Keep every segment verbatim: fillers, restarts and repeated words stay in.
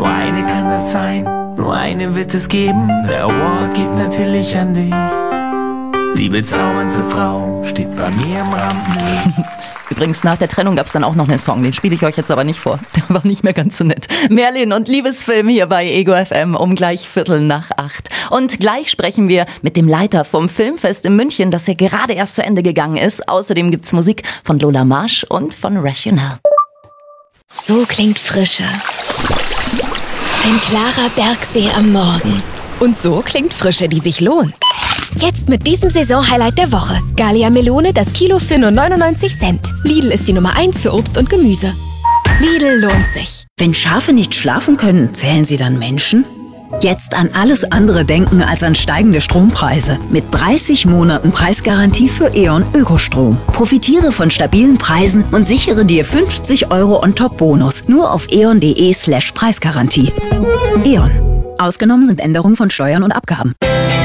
Nur eine kann das sein, nur eine wird es geben. Der Award geht natürlich an dich. Liebe zaubernde Frau steht bei mir im Rampenlicht. Übrigens, nach der Trennung gab es dann auch noch einen Song, den spiele ich euch jetzt aber nicht vor. Der war nicht mehr ganz so nett. Merlin und Liebesfilm hier bei Ego F M um gleich Viertel nach acht. Und gleich sprechen wir mit dem Leiter vom Filmfest in München, das ja gerade erst zu Ende gegangen ist. Außerdem gibt's Musik von Lola Marsch und von Rational. So klingt Frische. Ein klarer Bergsee am Morgen. Und so klingt Frische, die sich lohnt. Jetzt mit diesem Saisonhighlight der Woche. Gallia Melone, das Kilo für nur neunundneunzig Cent. Lidl ist die Nummer eins für Obst und Gemüse. Lidl lohnt sich. Wenn Schafe nicht schlafen können, zählen sie dann Menschen? Jetzt an alles andere denken als an steigende Strompreise. Mit dreißig Monaten Preisgarantie für E.ON Ökostrom. Profitiere von stabilen Preisen und sichere dir fünfzig Euro on-top-Bonus. Nur auf eon.de slash Preisgarantie. E.ON. Ausgenommen sind Änderungen von Steuern und Abgaben.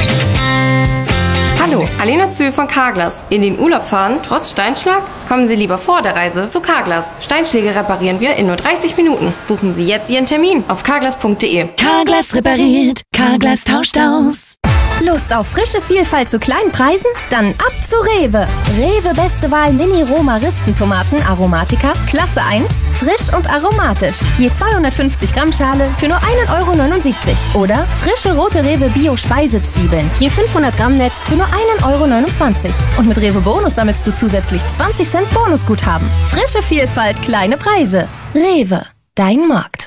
Hallo, Alena Zühl von Carglass. In den Urlaub fahren, trotz Steinschlag? Kommen Sie lieber vor der Reise zu Carglass. Steinschläge reparieren wir in nur dreißig Minuten. Buchen Sie jetzt Ihren Termin auf carglass punkt de. Carglass repariert, Carglass tauscht aus. Lust auf frische Vielfalt zu kleinen Preisen? Dann ab zu Rewe. Rewe beste Wahl Mini-Roma-Ristentomaten Aromatica, Klasse eins, frisch und aromatisch. Je zweihundertfünfzig Gramm Schale für nur ein Euro neunundsiebzig. Oder frische rote Rewe Bio-Speisezwiebeln. Je fünfhundert Gramm Netz für nur ein Euro neunundzwanzig. Und mit Rewe Bonus sammelst du zusätzlich zwanzig Cent Bonusguthaben. Frische Vielfalt, kleine Preise. Rewe, dein Markt.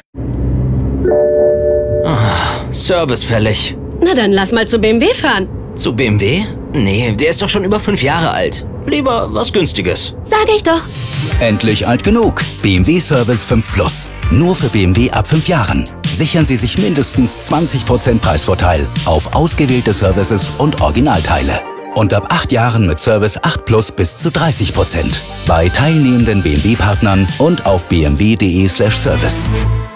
Oh, Service fällig. Na dann lass mal zu B M W fahren. Zu B M W? Nee, der ist doch schon über fünf Jahre alt. Lieber was Günstiges. Sag ich doch. Endlich alt genug. B M W Service fünf Plus. Nur für B M W ab fünf Jahren. Sichern Sie sich mindestens zwanzig Prozent Preisvorteil auf ausgewählte Services und Originalteile. Und ab acht Jahren mit Service acht Plus bis zu dreißig Prozent. Bei teilnehmenden B M W-Partnern und auf b m w punkt de slash service.